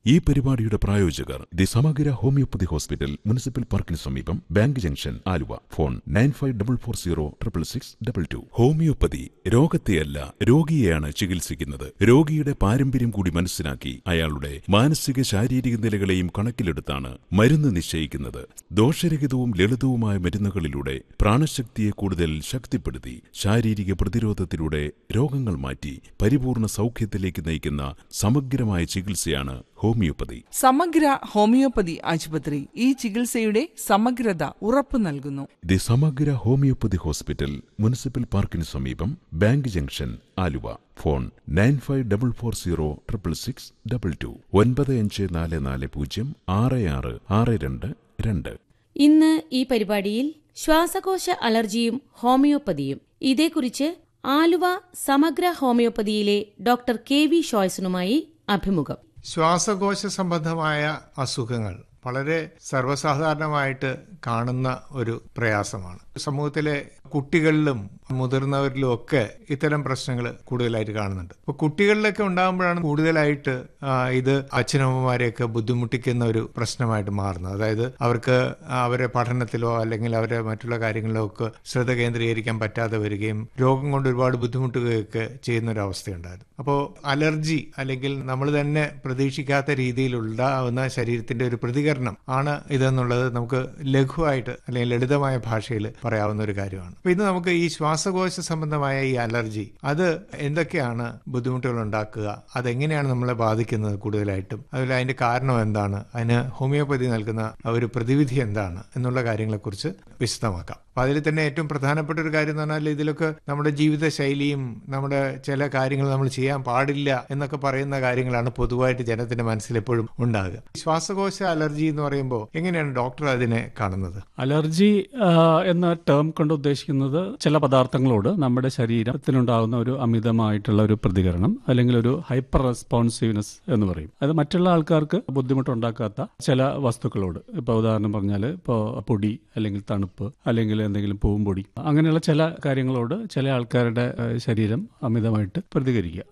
ഈ പരിപാടിയുടെ പ്രായോജകർ ദി സമഗ്ര ഹോമിയോപ്പതി ഹോസ്പിറ്റൽ, മുനിസിപ്പൽ പാർക്കിന് സമീപം, bank junction, Aluva. Phone 9544066622. Homeopathy രോഗത്തെയല്ല, രോഗിയെയാണ് ചികിത്സിക്കുന്നത്. രോഗിയുടെ പാരമ്പര്യം കൂടി മനസ്സിലാക്കി അയാളുടെ മാനസിക ശാരീരിക നിലകളെയും കണക്കിലെടുത്താണ് മരുന്ന് നിശ്ചയിക്കുന്നത്. ദോഷരഹിതവും ലളിതവുമായ മരുന്നുകളിലൂടെ പ്രാണശക്തിയെ കൂടുതൽ ശക്തിപ്പെടുത്തി ശാരീരിക പ്രതിരോധത്തിലൂടെ രോഗങ്ങൾ മാറ്റി പരിപൂർണ സൗഖ്യത്തിലേക്ക് നയിക്കുന്ന സമഗ്രമായ ചികിത്സയാണ് ഹോമിയോപ്പതി. സമഗ്ര ഹോമിയോപ്പതി ആശുപത്രി ഈ ചികിത്സയുടെ സമഗ്രത ഉറപ്പു നൽകുന്നു. ദി സമഗ്ര ഹോമിയോപ്പതി ഹോസ്പിറ്റൽ, മുനിസിപ്പൽ പാർക്കിന് സമീപം, ബാങ്ക് ജംഗ്ഷൻ, ആലുവ. ഫോൺ 9544066622. 9544066622. ഇന്ന് ഈ പരിപാടിയിൽ ശ്വാസകോശ അലർജിയും ഹോമിയോപ്പതിയും, ഇതേക്കുറിച്ച് ആലുവ സമഗ്ര ഹോമിയോപ്പതിയിലെ ഡോക്ടർ കെ.വി. ഷോയ്സനുമായി അഭിമുഖം. ശ്വാസകോശ സംബന്ധമായ അസുഖങ്ങൾ വളരെ സർവ്വസാധാരണമായിട്ട് കാണുന്ന ഒരു പ്രയാസമാണ്. സമൂഹത്തിലെ കുട്ടികളിലും മുതിർന്നവരിലും ഒക്കെ ഇത്തരം പ്രശ്നങ്ങൾ കൂടുതലായിട്ട് കാണുന്നുണ്ട്. അപ്പോൾ കുട്ടികളിലൊക്കെ ഉണ്ടാകുമ്പോഴാണ് കൂടുതലായിട്ട് ഇത് അച്ഛനമ്മമാരെയൊക്കെ ബുദ്ധിമുട്ടിക്കുന്ന ഒരു പ്രശ്നമായിട്ട് മാറുന്നത്. അതായത് അവർക്ക് അവരെ പഠനത്തിലോ അല്ലെങ്കിൽ അവരെ മറ്റുള്ള കാര്യങ്ങളിലോ ഒക്കെ ശ്രദ്ധ കേന്ദ്രീകരിക്കാൻ പറ്റാതെ വരികയും രോഗം കൊണ്ട് ഒരുപാട് ബുദ്ധിമുട്ടുകയൊക്കെ ചെയ്യുന്ന ഒരു അവസ്ഥയുണ്ടായിരുന്നു. അപ്പോൾ അലർജി അല്ലെങ്കിൽ നമ്മൾ തന്നെ പ്രതീക്ഷിക്കാത്ത രീതിയിലുണ്ടാവുന്ന ശരീരത്തിന്റെ ഒരു പ്രതികരണം ആണ് ഇതെന്നുള്ളത് നമുക്ക് ലഘുവായിട്ട് അല്ലെങ്കിൽ ലളിതമായ ഭാഷയിൽ പറയാവുന്ന ഒരു കാര്യമാണ്. അപ്പൊ ഇന്ന് നമുക്ക് ഈ ശ്വാസകോശ സംബന്ധമായ ഈ അലർജി, അത് എന്തൊക്കെയാണ് ബുദ്ധിമുട്ടുകൾ ഉണ്ടാക്കുക, അതെങ്ങനെയാണ് നമ്മളെ ബാധിക്കുന്നത് കൂടുതലായിട്ടും, അതുപോലെ അതിന്റെ കാരണം എന്താണ്, അതിന് ഹോമിയോപ്പതി നൽകുന്ന ഒരു പ്രതിവിധി എന്താണ് എന്നുള്ള കാര്യങ്ങളെക്കുറിച്ച് വിശദമാക്കാം. അപ്പൊ അതിൽ തന്നെ ഏറ്റവും പ്രധാനപ്പെട്ട ഒരു കാര്യം എന്ന് പറഞ്ഞാൽ ഇതിലൊക്കെ നമ്മുടെ ജീവിത ശൈലിയും നമ്മുടെ ചില കാര്യങ്ങൾ നമ്മൾ ചെയ്യാൻ പാടില്ല എന്നൊക്കെ പറയുന്ന കാര്യങ്ങളാണ് പൊതുവായിട്ട് ജനത്തിന്റെ മനസ്സിൽ എപ്പോഴും ഉണ്ടാകുക. ശ്വാസകോശ അലർജി എന്ന് പറയുമ്പോൾ എങ്ങനെയാണ് ഡോക്ടർ അതിനെ കാണുന്നത്? അലർജി എന്ന ടേം കൊണ്ട് ഉദ്ദേശിക്കുന്നത് ചില പദാർത്ഥങ്ങളോട് നമ്മുടെ ശരീരത്തിനുണ്ടാകുന്ന ഒരു അമിതമായിട്ടുള്ള ഒരു പ്രതികരണം, അല്ലെങ്കിൽ ഒരു ഹൈപ്പർ റെസ്പോൺസീവ്നെസ് എന്ന് പറയും. അത് മറ്റുള്ള ആൾക്കാർക്ക് ബുദ്ധിമുട്ടുണ്ടാക്കാത്ത ചില വസ്തുക്കളോട്, ഇപ്പോൾ ഉദാഹരണം പറഞ്ഞാൽ ഇപ്പോൾ പൊടി അല്ലെങ്കിൽ തണുപ്പ് അല്ലെങ്കിൽ എന്തെങ്കിലും പൂമ്പൊടി, അങ്ങനെയുള്ള ചില കാര്യങ്ങളോട് ചില ആൾക്കാരുടെ ശരീരം അമിതമായിട്ട് പ്രതികരിക്കുക.